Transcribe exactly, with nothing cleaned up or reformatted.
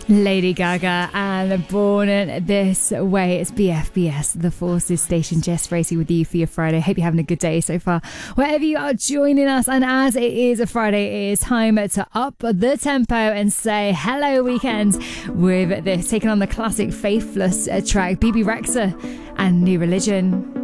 Lady Gaga and Born This Way. It's B F B S, The Forces Station. Jess Racy with you for your Friday. Hope you're having a good day so far, wherever you are joining us. And as it is a Friday, it is time to up the tempo and say hello, weekend, with this taking on the classic Faithless track, B B Rexha and New Religion.